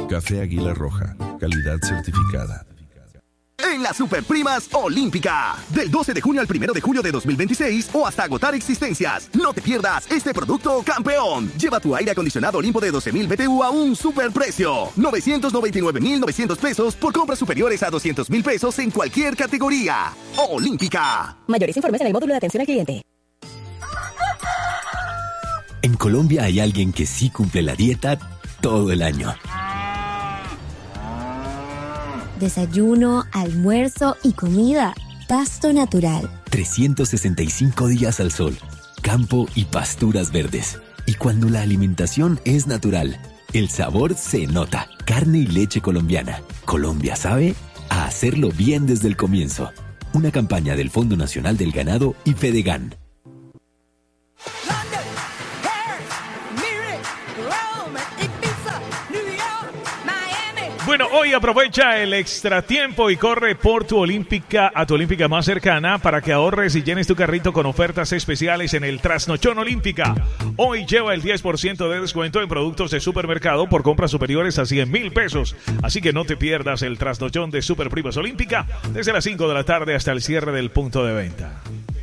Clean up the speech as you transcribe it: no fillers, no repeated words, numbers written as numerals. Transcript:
Café Águila Roja, calidad certificada. En las Superprimas Olímpica, del 12 de junio al 1 de julio de 2026 o hasta agotar existencias. No te pierdas este producto campeón. Lleva tu aire acondicionado Olimpo de 12,000 BTU a un superprecio. 999,900 pesos por compras superiores a 200,000 pesos en cualquier categoría. Olímpica. Mayores informes en el módulo de atención al cliente. En Colombia hay alguien que sí cumple la dieta todo el año. Desayuno, almuerzo y comida. Pasto natural. 365 días al sol, campo y pasturas verdes. Y cuando la alimentación es natural, el sabor se nota. Carne y leche colombiana. Colombia sabe a hacerlo bien desde el comienzo. Una campaña del Fondo Nacional del Ganado y Fedegan. Bueno, hoy aprovecha el extratiempo y corre por tu Olímpica a tu Olímpica más cercana para que ahorres y llenes tu carrito con ofertas especiales en el Trasnochón Olímpica. Hoy lleva el 10% de descuento en productos de supermercado por compras superiores a 100,000 pesos. Así que no te pierdas el Trasnochón de Superprimas Olímpica desde las 5 de la tarde hasta el cierre del punto de venta.